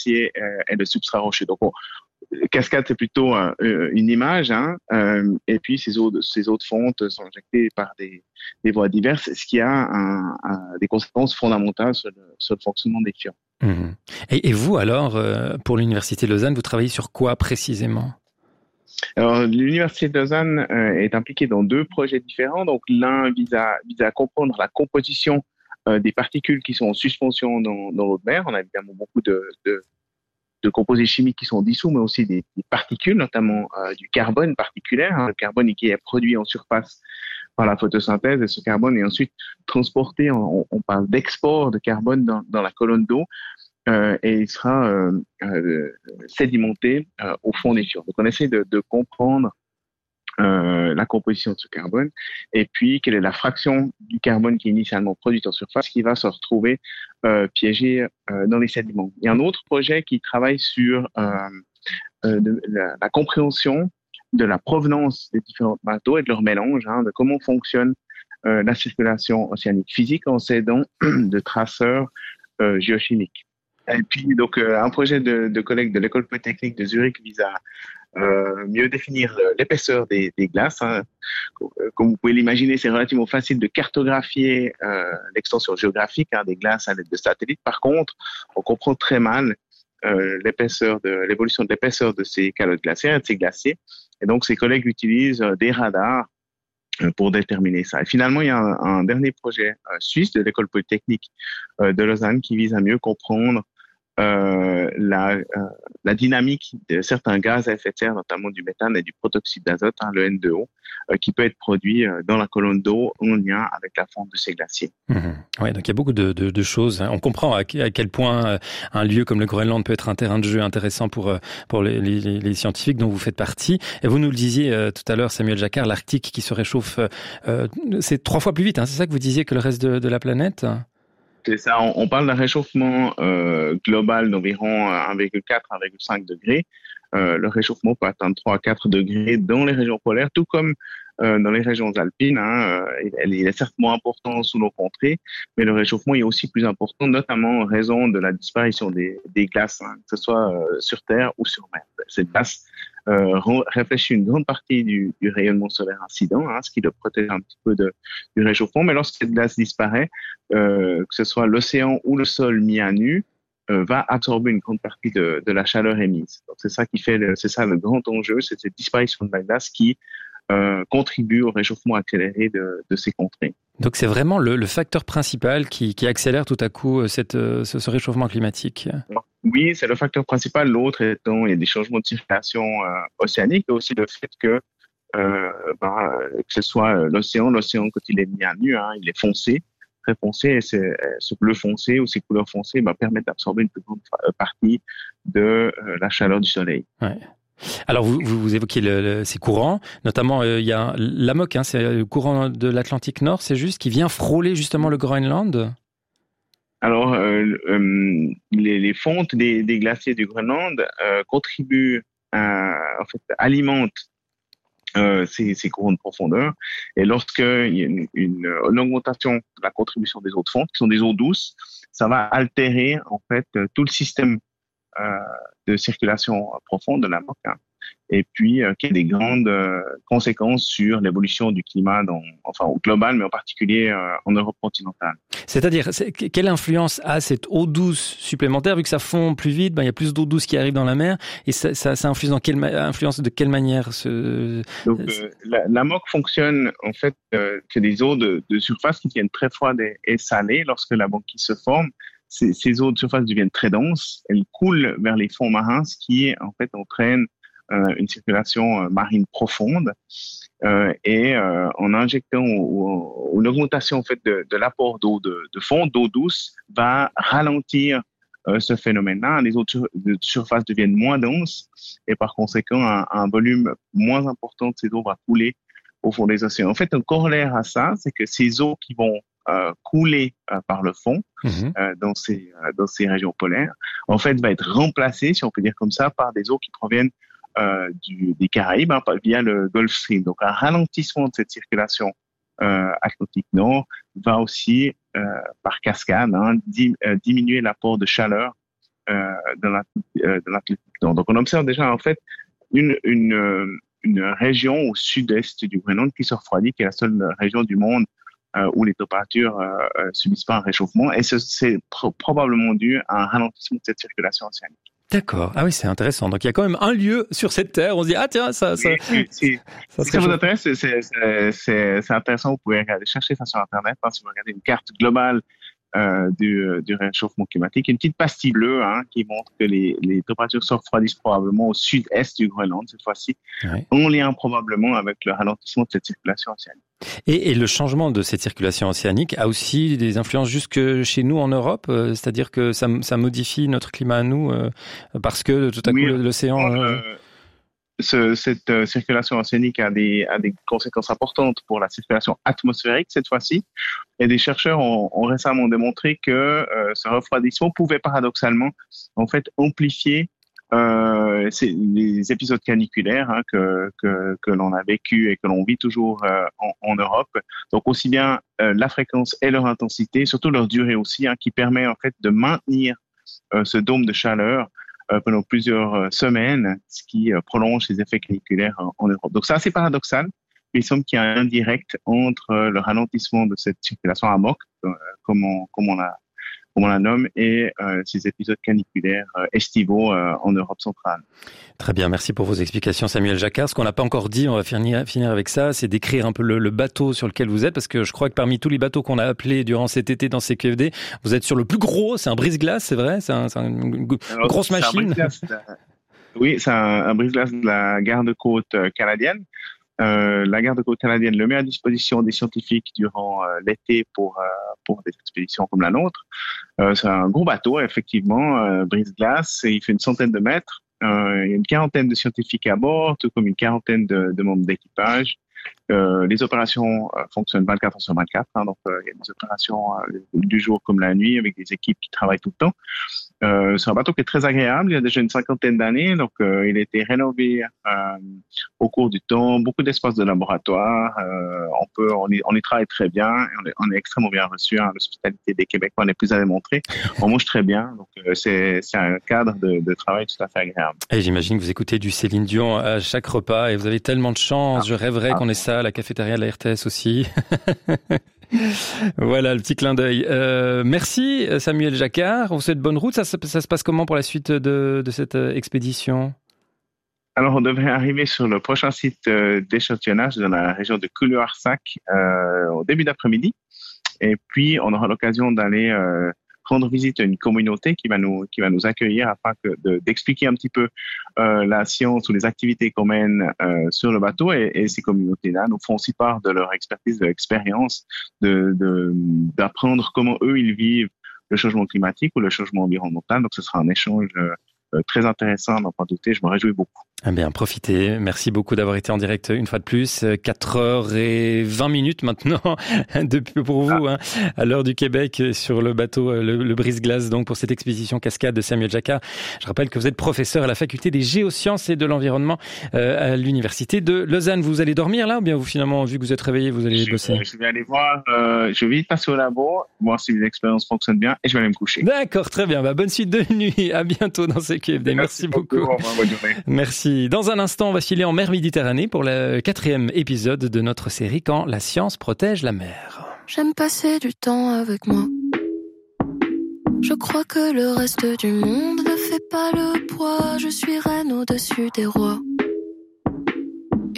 glacier et le substrat rocheux. Donc, cascade, c'est plutôt une image, hein, et puis ces eaux de fonte sont injectées par des voies diverses, ce qui a des conséquences fondamentales sur le fonctionnement des fiords. Mmh. Et vous, alors, pour l'Université de Lausanne, vous travaillez sur quoi précisément? Alors, l'Université de Lausanne est impliquée dans deux projets différents. Donc, l'un vise à comprendre la composition des particules qui sont en suspension dans l'eau de mer. On a évidemment beaucoup de composés chimiques qui sont dissous, mais aussi des particules, notamment du carbone particulaire, hein, le carbone qui est produit en surface par la photosynthèse, et ce carbone est ensuite transporté, on parle d'export de carbone dans la colonne d'eau, et il sera sédimenté au fond des fjords. Donc on essaie de comprendre la composition de ce carbone, et puis quelle est la fraction du carbone qui est initialement produite en surface qui va se retrouver piégé dans les sédiments. Il y a un autre projet qui travaille sur la compréhension de la provenance des différentes bateaux et de leur mélange, hein, de comment fonctionne la circulation océanique physique en s'aidant de traceurs géochimiques. Et puis, donc, un projet de collègues de l'École polytechnique de Zurich vise à mieux définir l'épaisseur des glaces. Hein. Comme vous pouvez l'imaginer, c'est relativement facile de cartographier l'extension géographique des glaces à l'aide de satellites. Par contre, on comprend très mal l'évolution de l'épaisseur de ces calottes glaciaires et de ces glaciers. Et donc, ces collègues utilisent des radars pour déterminer ça. Et finalement, il y a un dernier projet suisse de l'École polytechnique de Lausanne qui vise à mieux comprendre la dynamique de certains gaz à effet de serre, notamment du méthane et du protoxyde d'azote, hein, le N2O, qui peut être produit dans la colonne d'eau en lien avec la fonte de ces glaciers. Ouais, donc il y a beaucoup de choses. On comprend à quel point un lieu comme le Groenland peut être un terrain de jeu intéressant pour les scientifiques dont vous faites partie. Et vous nous le disiez tout à l'heure, Samuel Jacquard, l'Arctique qui se réchauffe, c'est 3 fois plus vite, hein, c'est ça que vous disiez, que le reste de la planète? C'est ça, on parle d'un réchauffement global d'environ 1,4-1,5 degrés. Le réchauffement peut atteindre 3 à 4 degrés dans les régions polaires, tout comme dans les régions alpines. Hein, il est certes moins important sous nos contrées, mais le réchauffement est aussi plus important, notamment en raison de la disparition des glaces, hein, que ce soit sur Terre ou sur mer. Ces glaces réfléchit une grande partie du rayonnement solaire incident, hein, ce qui le protège un petit peu du réchauffement. Mais lorsque cette glace disparaît, que ce soit l'océan ou le sol mis à nu, va absorber une grande partie de la chaleur émise. Donc c'est ça c'est ça le grand enjeu, c'est cette disparition de la glace qui contribue au réchauffement accéléré de ces contrées. Donc c'est vraiment le facteur principal qui accélère tout à coup ce réchauffement climatique. Oui, c'est le facteur principal. L'autre étant, il y a des changements de circulation océanique, et aussi le fait que ce soit l'océan quand il est mis à nu, hein, il est foncé, très foncé, et ce bleu foncé ou ces couleurs foncées permettent d'absorber une plus grande partie de la chaleur du soleil. Ouais. Alors vous évoquiez ces courants, notamment il y a l'AMOC, hein, c'est le courant de l'Atlantique Nord, c'est juste, qui vient frôler justement le Groenland. Alors les fontes des glaciers du Groenland contribuent alimentent ces courants de profondeur, et lorsqu'il y a une augmentation de la contribution des eaux de fonte, qui sont des eaux douces, ça va altérer en fait tout le système de circulation profonde de la MOC, hein, et puis qui a des grandes conséquences sur l'évolution du climat au global, mais en particulier en Europe continentale. C'est-à-dire, quelle influence a cette eau douce supplémentaire, vu que ça fond plus vite, il y a plus d'eau douce qui arrive dans la mer, et ça influence de quelle manière Donc, la MOC fonctionne, en fait, c'est des eaux de surface qui deviennent très froides et salées lorsque la banquise se forme. Ces eaux de surface deviennent très denses, elles coulent vers les fonds marins, ce qui en fait entraîne une circulation marine profonde, et en injectant ou une augmentation en fait de l'apport d'eau de fond, d'eau douce, va ralentir ce phénomène-là. Les eaux de surface deviennent moins denses, et par conséquent un volume moins important de ces eaux va couler au fond des océans. En fait, un corollaire à ça, c'est que ces eaux qui vont couler par le fond dans ces régions polaires, en fait, va être remplacée, si on peut dire comme ça, par des eaux qui proviennent des Caraïbes, hein, via le Gulf Stream. Donc, un ralentissement de cette circulation Atlantique Nord va aussi, par cascade, diminuer l'apport de chaleur de l'Atlantique Nord. Donc on observe déjà en fait une région au sud-est du Groenland qui se refroidit, qui est la seule région du monde où les températures subissent pas un réchauffement, et c'est probablement dû à un ralentissement de cette circulation océanique. D'accord. Ah oui, c'est intéressant. Donc il y a quand même un lieu sur cette terre. On se dit tiens, ça. Oui, si ça vous intéresse, c'est intéressant. Vous pouvez chercher ça sur Internet. Si vous regardez une carte globale du réchauffement climatique, une petite pastille bleue qui montre que les températures se refroidissent probablement au sud-est du Groenland cette fois-ci, en lien probablement avec le ralentissement de cette circulation océanique. Et le changement de cette circulation océanique a aussi des influences jusque chez nous en Europe, c'est-à-dire que ça modifie notre climat à nous parce que tout à coup l'océan... Cette circulation océanique a des conséquences importantes pour la circulation atmosphérique cette fois-ci. Et des chercheurs ont récemment démontré que ce refroidissement pouvait paradoxalement en fait amplifier les épisodes caniculaires que l'on a vécu et que l'on vit toujours en Europe. Donc aussi bien la fréquence et leur intensité, surtout leur durée aussi, qui permet en fait de maintenir ce dôme de chaleur pendant plusieurs semaines, ce qui prolonge les effets caniculaires en Europe. Donc c'est assez paradoxal, mais il semble qu'il y a un lien direct entre le ralentissement de cette circulation amok, comme on la nomme, et ces épisodes caniculaires estivaux en Europe centrale. Très bien, merci pour vos explications, Samuel Jacquard. Ce qu'on n'a pas encore dit, on va finir avec ça, c'est d'écrire un peu le bateau sur lequel vous êtes, parce que je crois que parmi tous les bateaux qu'on a appelés durant cet été dans CQFD, vous êtes sur le plus gros, c'est un brise-glace, c'est vrai? C'est une grosse machine. Oui, c'est un brise-glace de la garde-côte canadienne. La garde-côte canadienne le met à disposition des scientifiques durant l'été pour des expéditions comme la nôtre. C'est un gros bateau, effectivement, brise-glace, et il fait une centaine de mètres. Il y a une quarantaine de scientifiques à bord, tout comme une quarantaine de membres d'équipage. Les opérations fonctionnent 24 heures sur 24, donc il y a des opérations du jour comme la nuit avec des équipes qui travaillent tout le temps. C'est un bateau qui est très agréable, il a déjà une cinquantaine d'années, donc il a été rénové au cours du temps, beaucoup d'espace de laboratoire, on y travaille très bien, et on est extrêmement bien reçu, l'hospitalité des Québécois n'est plus à démontrer, on mange très bien, donc c'est un cadre de travail tout à fait agréable. Et j'imagine que vous écoutez du Céline Dion à chaque repas et vous avez tellement de chance, je rêverais qu'on ait ça à la cafétéria de la RTS aussi. Voilà, le petit clin d'œil. Merci Samuel Jacquard, on vous souhaite bonne route. Ça se passe comment pour la suite de cette expédition? Alors, on devrait arriver sur le prochain site d'échantillonnage dans la région de Kuluarsak au début d'après-midi. Et puis, on aura l'occasion d'aller rendre visite à une communauté qui va nous accueillir afin d'expliquer un petit peu la science ou les activités qu'on mène sur le bateau, et ces communautés-là nous font aussi part de leur expertise, de leur expérience, d'apprendre comment eux ils vivent le changement climatique ou le changement environnemental. Donc ce sera un échange très intéressant, n'en pas douter, je me réjouis beaucoup. Eh bien, profitez. Merci beaucoup d'avoir été en direct une fois de plus. 4h20 maintenant pour vous, à l'heure du Québec, sur le bateau, le brise-glace, donc pour cette expédition cascade de Samuel Jacquard. Je rappelle que vous êtes professeur à la faculté des géosciences et de l'environnement à l'université de Lausanne. Vous allez dormir là, ou bien vous finalement, vu que vous êtes réveillé, vous allez bosser? Je vais aller voir, je vais vite passer au labo, voir si l'expérience fonctionne bien, et je vais aller me coucher. D'accord, très bien. Bonne suite de nuit. À bientôt dans CQFD. Merci beaucoup. Au revoir, bonne journée. Merci. Dans un instant, on va filer en mer Méditerranée pour le 4e épisode de notre série Quand la science protège la mer. J'aime passer du temps avec moi. Je crois que le reste du monde ne fait pas le poids. Je suis reine au-dessus des rois.